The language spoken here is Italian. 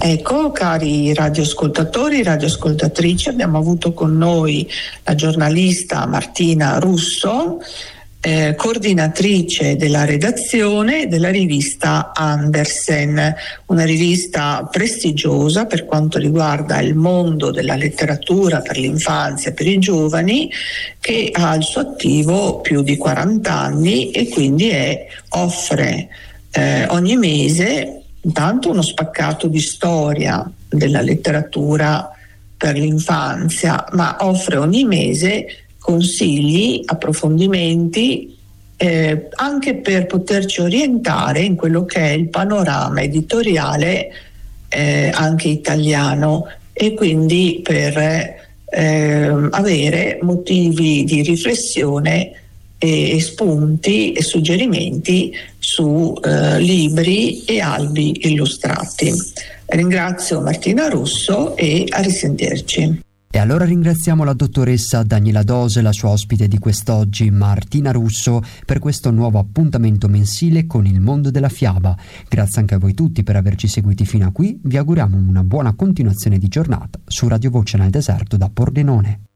Ecco, cari radioascoltatori, radioascoltatrici, abbiamo avuto con noi la giornalista Martina Russo, coordinatrice della redazione della rivista Andersen, una rivista prestigiosa per quanto riguarda il mondo della letteratura per l'infanzia e per i giovani, che ha al suo attivo più di 40 anni e quindi offre ogni mese intanto uno spaccato di storia della letteratura per l'infanzia, ma offre ogni mese consigli, approfondimenti, anche per poterci orientare in quello che è il panorama editoriale anche italiano, e quindi per avere motivi di riflessione e spunti e suggerimenti su libri e albi illustrati. Ringrazio Martina Russo e a risentirci. E allora ringraziamo la dottoressa Daniela Dose, la sua ospite di quest'oggi, Martina Russo, per questo nuovo appuntamento mensile con il mondo della fiaba. Grazie anche a voi tutti per averci seguiti fino a qui. Vi auguriamo una buona continuazione di giornata su Radio Voce nel Deserto da Pordenone.